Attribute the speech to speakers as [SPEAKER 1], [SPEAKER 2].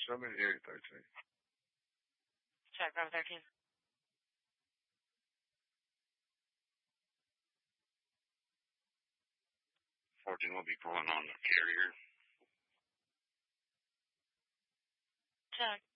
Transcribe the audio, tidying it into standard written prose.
[SPEAKER 1] Show me the area 13.
[SPEAKER 2] Check, Bravo 13.
[SPEAKER 3] 14 will be pulling on the carrier.
[SPEAKER 2] Check.